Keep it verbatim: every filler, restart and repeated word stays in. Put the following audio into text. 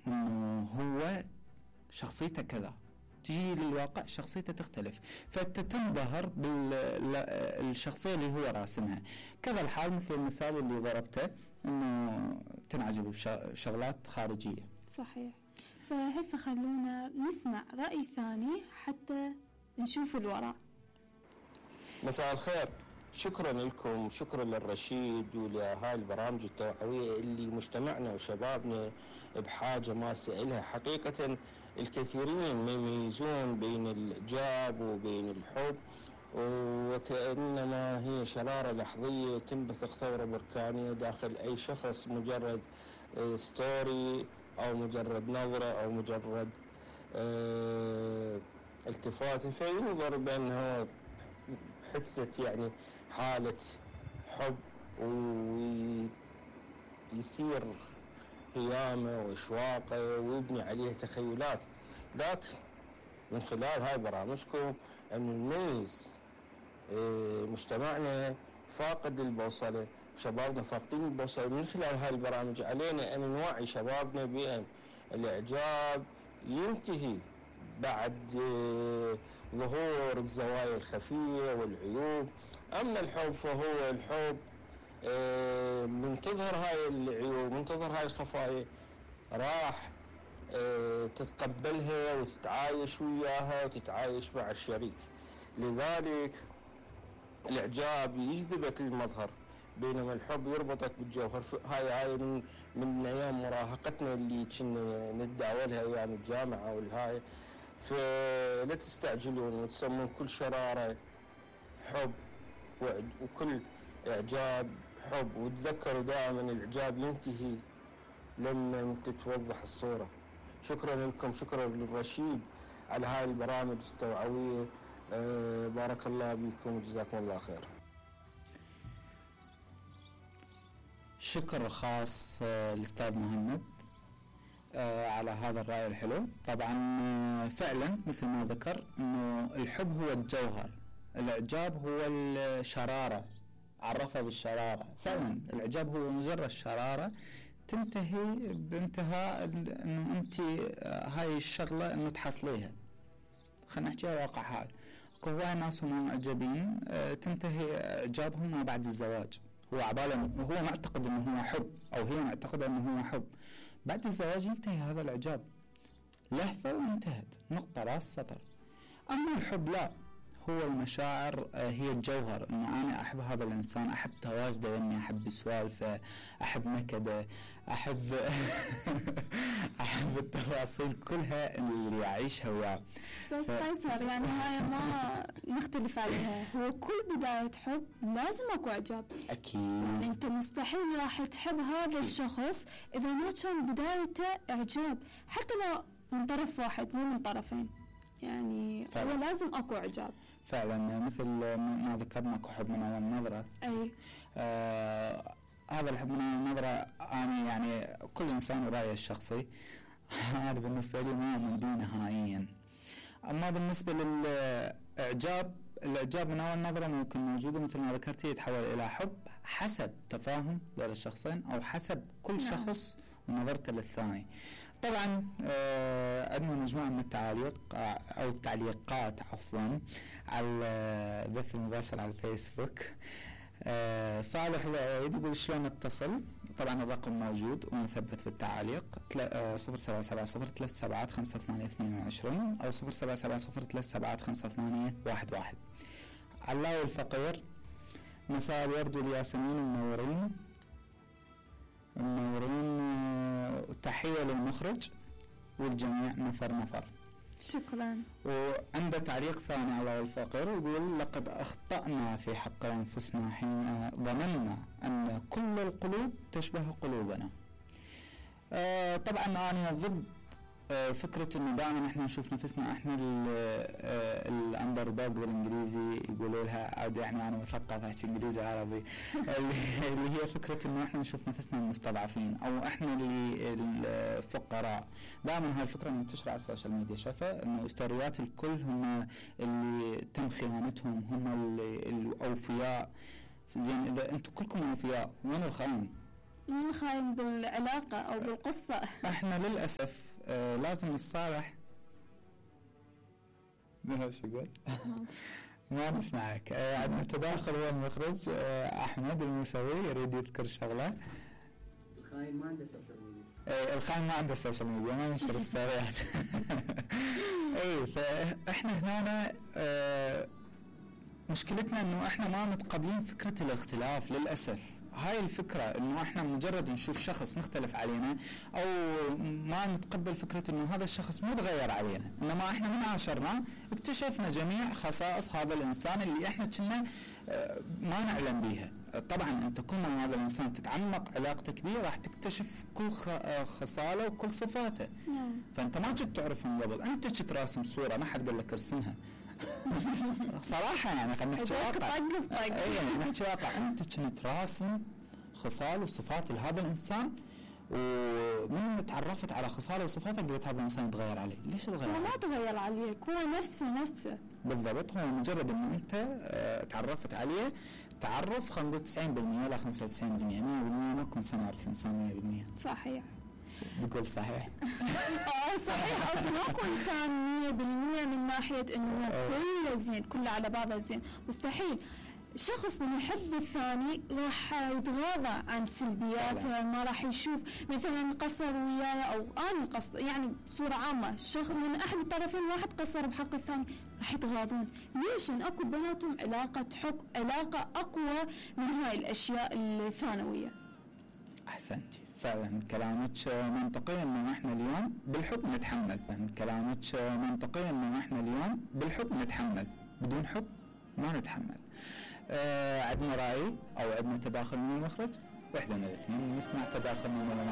انه هو شخصيته كذا، تجي للواقع شخصيته تختلف، فتتنبهر بالشخصية اللي هو راسمها. كذا الحال مثل المثال اللي ضربته، انه تنعجب بشغلات خارجية. صحيح. فهسه خلونا نسمع رأي ثاني حتى نشوف الوراء. مساء الخير، شكرا لكم، شكرا للرشيد ولهاي البرامج التوعوية اللي مجتمعنا وشبابنا بحاجة ماسة إلها. حقيقة الكثيرين يميزون بين الإعجاب وبين الحب، وكأنما هي شرارة لحظية تنبثق ثورة بركانية داخل أي شخص، مجرد ستوري أو مجرد نظرة أو مجرد اه التفات، فينظر بأنه حدثت يعني حالة حب ويثير هيامه وإشواقه ويبني عليه تخيلات. لكن من خلال هاي برامجكم أن نميز مجتمعنا فاقد البوصلة، شبابنا فاقدين البوصلة. من خلال هاي البرامج علينا أن نوعي شبابنا بأن الإعجاب ينتهي بعد ظهور الزوايا الخفية والعيوب، أما الحب فهو الحب من تظهر هاي العيوب، من تظهر هاي الخفايا، راح تتقبلها وتتعايش وياها وتتعايش مع الشريك. لذلك الإعجاب يجذبك للمظهر، بينما الحب يربطك بالجوهر. هاي هاي من من أيام مراهقتنا اللي كنا نتداولها أيام الجامعة والهاي. فلا تستعجلون وتسمون كل شرارة حب وكل إعجاب حب، وتذكروا دائما الإعجاب ينتهي لما تتوضح الصورة. شكرا لكم، شكرا للرشيد على هاي البرامج التوعوية. أه بارك الله بكم وجزاكم الله خير. شكر خاص الأستاذ مهند على هذا الرأي الحلو. طبعا فعلا مثل ما ذكر انه الحب هو الجوهر، الاعجاب هو الشرارة، عرفها بالشرارة. فعلا الاعجاب هو مجرد شرارة تنتهي بانتهاء انه انت هاي الشغلة انه تحصليها. خلينا نحكي واقع حال، هواي ناس هم معجبين تنتهي اعجابهم ما بعد الزواج. هو عباله هو معتقد انه هو حب، او هي معتقده انه هو حب. بعد الزواج ينتهي هذا الإعجاب، لهفة وانتهت، نقطة راس سطر. أما الحب لا، هو المشاعر هي الجوهر. إنه أنا أحب هذا الإنسان، أحب تواجده يمي، أحب سوالفه، أحب نكده، أحب أحب التفاصيل كلها اللي يعيشها وياه. بس قيصر يعني هاي ما نختلف عليها، هو كل بداية حب لازم أكو إعجاب. أكيد. يعني أنت مستحيل راح تحب هذا الشخص إذا ما كان بدايته إعجاب، حتى لو من طرف واحد مو من طرفين. يعني فعلا. هو لازم أكو إعجاب. فعلا مثل ما ذكرنا أكو حب من أول نظرة. أي. آه هذا الحب من أول نظرة أنا يعني كل إنسان ورأيه الشخصي. هذا بالنسبة لي ما من دي نهائيا. أما بالنسبة للإعجاب، الإعجاب من أول نظرة ممكن موجودة مثل ما ذكرتي، يتحول إلى حب حسب تفاهم بين الشخصين أو حسب كل نعم. شخص ونظرته للثاني. طبعا آه عندنا مجموعة من التعليق أو التعليقات عفوا على البث المباشر على الفيسبوك. آه صالح العيد يقول شلون اتصل؟ طبعا الرقم موجود ومثبت في التعليق، صفر سبعة سبعة صفر ثلاث سبعات خمسة ثمانية اثنين وعشرين أو صفر سبعة سبعة صفر ثلاث سبعات خمسة ثمانية واحد واحد. علاوي الفقير، مساء الورد والياسمين منورين منورين. تحية للمخرج والجميع نفر نفر. شكرا. وعنده تعليق ثاني على الفقير يقول لقد أخطأنا في حق أنفسنا حين ظننا أن كل القلوب تشبه قلوبنا. آه طبعا أنا ضد آه فكرة إنه دائما إحنا نشوف نفسنا إحنا الأندر دوغ بالإنجليزي يقولوا لها، عاد يعني أنا مثقف عشان إنجليزي عربي اللي هي فكرة إنه إحنا نشوف نفسنا المستضعفين أو إحنا اللي الفقراء. دائما هاي الفكرة منتشرة على السوشيال ميديا، شايفة إنه استوريات الكل هم اللي تم خيانتهم، هم اللي الأوفياء. زين إذا أنتم كلكم أوفياء وين الخاين؟ مين خاين بالعلاقة أو بالقصة؟ احنا للأسف آه لازم نتصالح. ما شو قول؟ ما نسمعك. آه عندنا تداخل والمخرج. آه أحمد الموسوي يريد يذكر شغلة. الخاين ما عنده سوشيال ميديا. اي الخاين ما عنده سوشيال ميديا، ما ينشر ستوريات. اي فاحنا هنا آه مشكلتنا انه احنا ما متقبلين فكرة الاختلاف للأسف. هاي الفكرة انه احنا مجرد نشوف شخص مختلف علينا او ما نتقبل فكرة انه هذا الشخص مو تغير علينا، انما احنا من عاشرنا اكتشفنا جميع خصائص هذا الانسان اللي احنا كنا ما نعلم بيها. طبعا انت كل ما هذا الانسان تتعمق علاقتك به راح تكتشف كل خصاله وكل صفاته. فانت ما كنت تعرفه من قبل، انت كنت راسم صورة ما حد قال لك ارسمها. صراحة يعني خلينا نحكي واقع. اي نحكي واقع، انت كنت راسم خصال وصفات لهذا الانسان، ومن تعرفت على خصاله وصفاته قلت هذا الانسان يتغير عليه. ليش يتغير؟ هو ما تغير عليك، هو نفسه نفسه بالضبط. هو مجرد انه انت اه تعرفت عليه تعرف خلينا نقول تسعين بالمئة ولا خمسة وتسعين بالمئة مية بالمئة ما كنت نعرف الانسان مية بالمئة. صحيح. بقول صحيح. اه صحيح. ماكو انسان مية بالمئة من ناحية انه هو كله زين، كله على بعضه زين، مستحيل. شخص من يحب الثاني راح يتغاضى عن سلبياته، ما راح يشوف مثلا قصر وياي او انا قصر، يعني بصوره عامه الشخص من احد الطرفين واحد قصر بحق الثاني راح يتغاضون. ليش؟ ان اكو بيناتهم علاقه حب، علاقه اقوى من هاي الاشياء الثانويه. احسنتي فعلا كلامك منطقي انه احنا اليوم بالحب نتحمل. كلامك منطقي انه احنا اليوم بالحب نتحمل، بدون حب ما نتحمل. آه عندنا رأي او عندنا تداخل من المخرج، واحدة من الاثنين. نسمع تداخل من